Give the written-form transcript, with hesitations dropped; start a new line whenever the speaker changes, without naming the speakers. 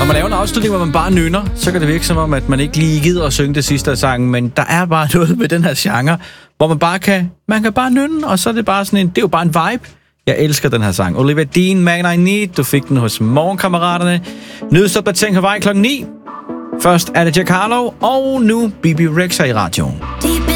man laver en afslutning, hvor man bare nynner, så kan det virke som om, at man ikke lige gider at synge det sidste af sangen, men der er bare noget med den her genre, hvor man kan bare nynne, og så er det bare sådan det er jo bare en vibe. Jeg elsker den her sang. Olivia Dean, Man I Need, du fik den hos Morgenkammeraterne. Nyhedsopdatering på vej 9:00. Først er det Jack Harlow, og nu Bibi Rexha i radioen.